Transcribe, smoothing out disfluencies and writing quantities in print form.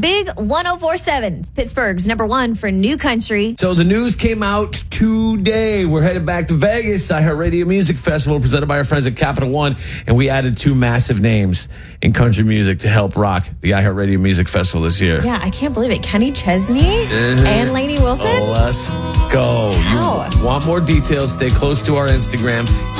Big 104.7. It's Pittsburgh's number one for new country. So the news came out today. We're headed back to Vegas, iHeartRadio Music Festival, presented by our friends at Capital One. And we added two massive names in country music to help rock the iHeartRadio Music Festival this year. Yeah, I can't believe it. Kenny Chesney and Lainey Wilson. Let's go. Wow. You want more details? Stay close to our Instagram.